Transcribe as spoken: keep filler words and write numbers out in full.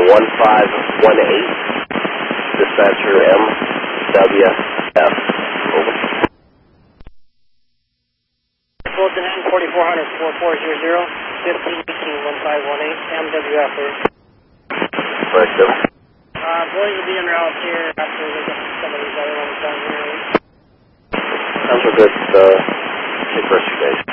one five one eight, dispatcher M W F. Over. Fulton forty-four hundred, four four zero zero, fifteen eighteen, one five one eight, M W F. Corrective. Uh, boys will be en route here after we get some of these other ones done here. Sounds good. Uh, take the rest of you guys.